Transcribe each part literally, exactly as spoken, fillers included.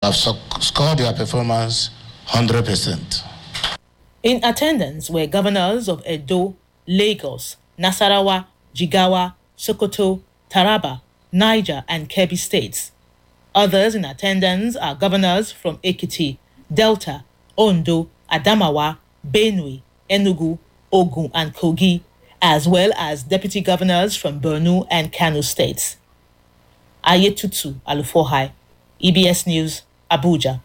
have scored their performance one hundred percent. In attendance were governors of Edo, Lagos, Nasarawa, Jigawa, Sokoto, Taraba, Niger, and Kebbi states. Others in attendance are governors from Ekiti, Delta, Ondo, Adamawa, Benue, Enugu, Ogun, and Kogi, as well as deputy governors from Borno and Kano states. Ayetutu Alufohai, E B S News, Abuja.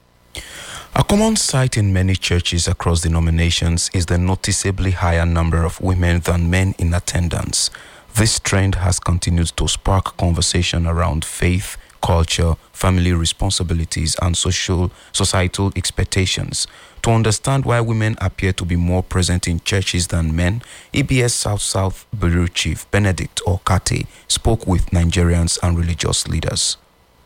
A common sight in many churches across denominations is the noticeably higher number of women than men in attendance. This trend has continued to spark conversation around faith, culture, family responsibilities, and social societal expectations. To understand why women appear to be more present in churches than men, E B S South-South Bureau Chief Benedict Okate spoke with Nigerians and religious leaders.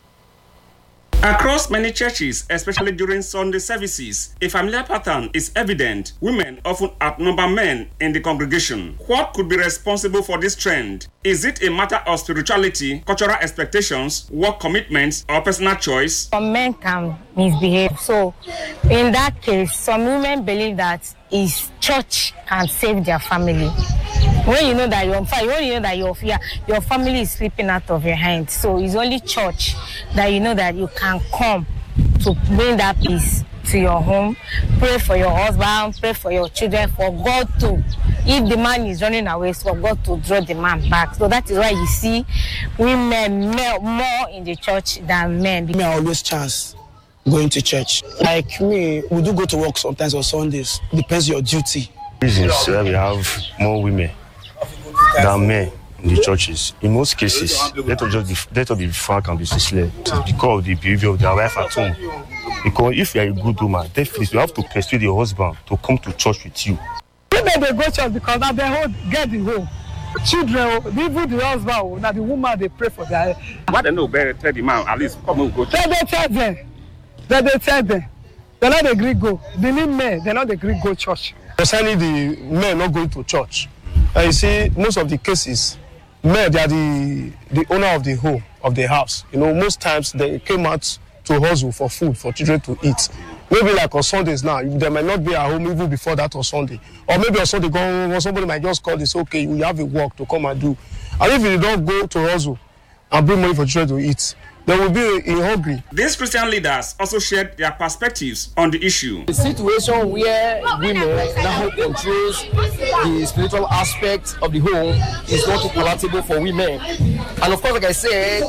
Across many churches, especially during Sunday services, a familiar pattern is evident. Women often outnumber men in the congregation. What could be responsible for this trend? Is it a matter of spirituality, cultural expectations, work commitments, or personal choice? Some men can misbehave. So, in that case, some women believe that is church can save their family. When you know that your when you know that your your family is slipping out of your hands, so it's only church that you know that you can come to bring that peace to your home. Pray for your husband, pray for your children, for God to, if the man is running away, for God to draw the man back. So that is why you see women more in the church than men. Men always chance going to church. Like me, we do go to work sometimes on Sundays. Depends on your duty. Reasons why we have more women than men in the churches. In most cases, let us just be, let us be frank and be sincere. Because of the behavior of their wife at home. Because if you are a good woman, definitely you have to persuade your husband to come to church with you. Women they go to church because now they hold get the home. Children, even the husband, now the woman they pray for their. What they know better tell the man at least come and go. They they tell them, they they tell them, they not agree go. Believe men, they not agree go church. Concerning the men not going to church, uh, you see most of the cases, men they are the the owner of the home of the house. You know, most times they came out to hustle for food for children to eat. Maybe like on Sundays now, they might not be at home even before that on Sunday. Or maybe on Sunday, go, somebody might just call this, okay, you have a work to come and do. And if you don't go to hustle and bring money for children to eat, they will be in hungry. These Christian leaders also shared their perspectives on the issue. The situation where women now controls the spiritual aspect of the home is not palatable for women. And of course, like I said,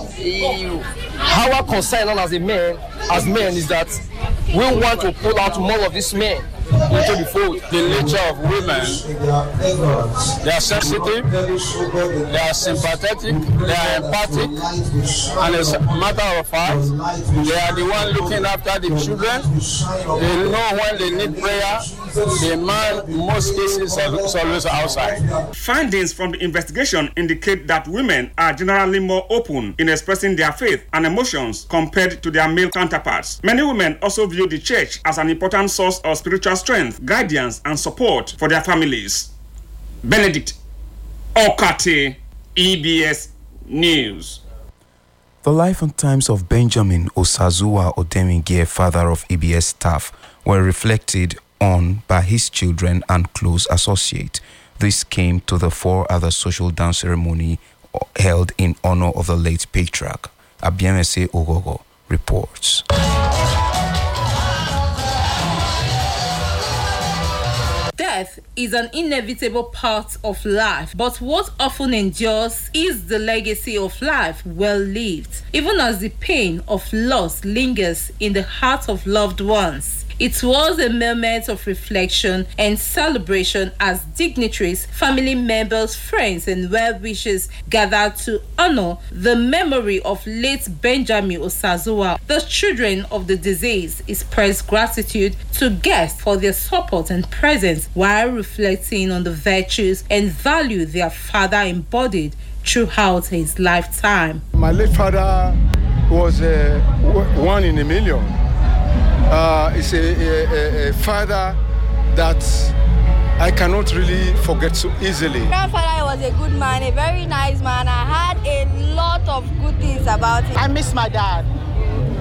our concern as a man, as men, is that we want to pull out more of these men into the fold. The nature of women, they are sensitive, they are sympathetic, they are empathic, and as a matter of fact, they are the one looking after the children. They know when they need prayer. The man, in most cases, is always outside. Findings from the investigation indicate that women are generally more open in expressing their faith and emotions compared to their male counterparts. Many women also view the church as an important source of spiritual strength, guidance, and support for their families. Benedict Okate, E B S News. The life and times of Benjamin Osazuwa Odemingye, father of E B S staff, were reflected on by his children and close associates. This came to the four other social dance ceremony held in honor of the late patriarch. Abiemese Ogogo reports. Death is an inevitable part of life, but what often endures is the legacy of life well lived, even as the pain of loss lingers in the heart of loved ones. It was a moment of reflection and celebration as dignitaries, family members, friends, and well-wishers gathered to honor the memory of late Benjamin Osazuwa. The children of the deceased expressed gratitude to guests for their support and presence while reflecting on the virtues and value their father embodied throughout his lifetime. My late father was uh, one in a million. Uh, it's a, a, a father that I cannot really forget so easily. Grandfather was a good man, a very nice man. I heard a lot of good things about him. I miss my dad.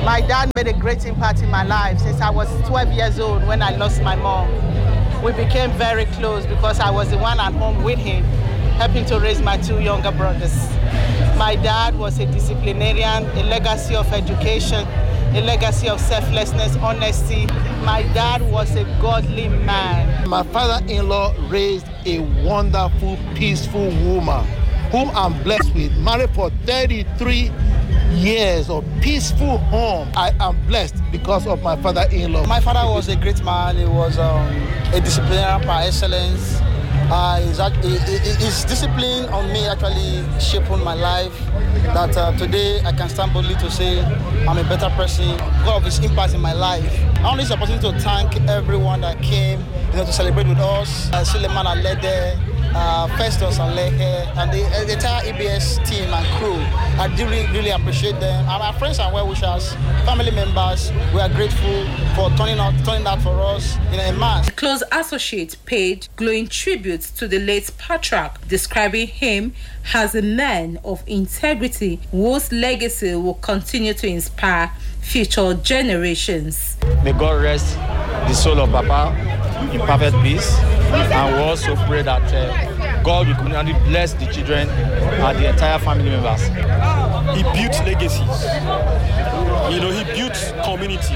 My dad made a great impact in my life since I was twelve years old when I lost my mom. We became very close because I was the one at home with him, helping to raise my two younger brothers. My dad was a disciplinarian, a legacy of education, a legacy of selflessness, honesty. My dad was a godly man. My father-in-law raised a wonderful, peaceful woman whom I'm blessed with, married for thirty-three years of peaceful home. I am blessed because of my father-in-law. My father was a great man. He was um, a disciplinarian par excellence. Uh, his, his discipline on me actually shaped my life. That uh, today I can stand boldly to say I'm a better person because of his impact in my life. I want this opportunity to thank everyone that came, you know, to celebrate with us. Uh, Suleiman Alede, uh, Festus Alehe, and the, uh, the entire E B S team and crew. I do really, really appreciate them. And our friends and well-wishers, family members, we are grateful for turning out, turning out for us in a mass. Close associate paid glowing tribute to the late patriarch, describing him as a man of integrity whose legacy will continue to inspire future generations. May God rest the soul of Papa in perfect peace, and we also pray that uh, God will continually bless the children and the entire family members. He built legacies. You know, he built community.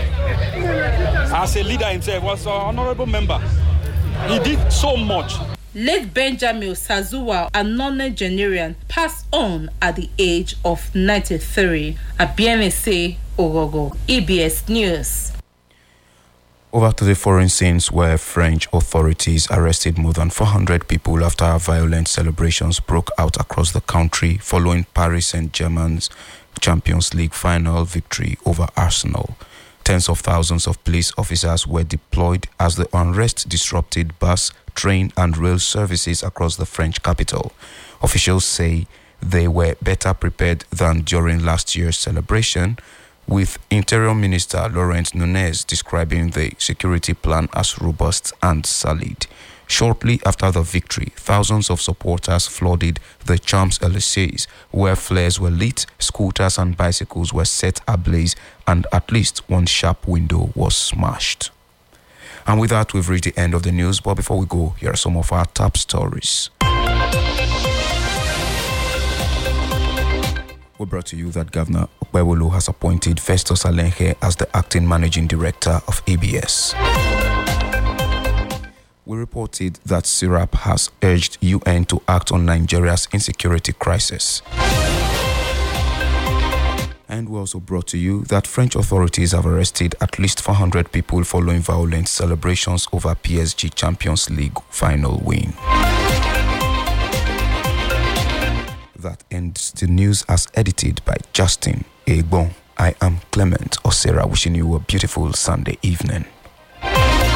As a leader himself, was an honorable member. He did so much. Late Benjamin Sazuwa, a non-Nigerian, passed on at the age of ninety-three. Abiemese Orogo, E B S News. Over to the foreign scenes, where French authorities arrested more than four hundred people after violent celebrations broke out across the country following Paris Saint-Germain's Champions League final victory over Arsenal. Tens of thousands of police officers were deployed as the unrest disrupted bus, train and rail services across the French capital. Officials say they were better prepared than during last year's celebration, with Interior Minister Laurent Nunez describing the security plan as robust and solid. Shortly after the victory, thousands of supporters flooded the Champs-Élysées, where flares were lit, scooters and bicycles were set ablaze, and at least one shop window was smashed. And with that, we've reached the end of the news. But before we go, here are some of our top stories. We brought to you that Governor Okpebholo has appointed Festus Alehe as the acting managing director of A B S. We reported that SIRAP has urged U N to act on Nigeria's insecurity crisis. And we also brought to you that French authorities have arrested at least four hundred people following violent celebrations over P S G Champions League final win. That ends the news as edited by Justin Egbon. I am Clement Osera, wishing you a beautiful Sunday evening.